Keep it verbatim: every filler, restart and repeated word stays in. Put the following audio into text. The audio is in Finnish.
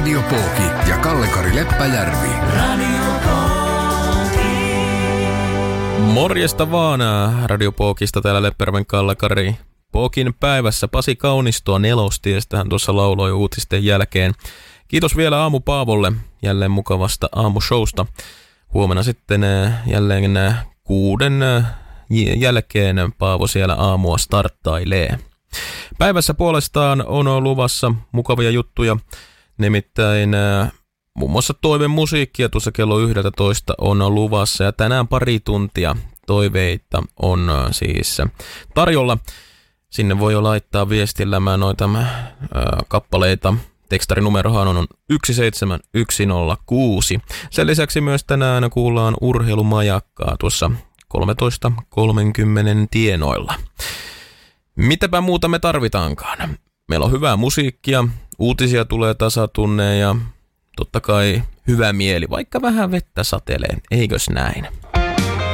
Radio Pooki ja Kalle-Kari Leppäjärvi. Radio Pooki. Morjesta vaan Radio Pookista, täällä Leppäjärven Kalle-Kari. Pookin päivässä Pasi Kaunistoa Nelostiestä hän tuossa lauloi uutisten jälkeen. Kiitos vielä Aamu Paavolle jälleen mukavasta aamushowsta. Huomenna sitten jälleen kuuden jälkeen Paavo siellä aamua starttailee. Päivässä puolestaan on luvassa mukavia juttuja, nimittäin muun muassa toivemusiikkia tuossa kello yksitoista on luvassa ja tänään pari tuntia toiveita on siis tarjolla. Sinne voi jo laittaa viestillä noita ää, kappaleita. Tekstarinumerohan on yksi seitsemän yksi nolla kuusi. Sen lisäksi myös tänään kuullaan urheilumajakkaa tuossa kolmetoista kolmekymmentä tienoilla. Mitäpä muuta me tarvitaankaan? Meillä on hyvää musiikkia, uutisia tulee tasatunne ja totta kai hyvä mieli, vaikka vähän vettä satelee, eikös näin?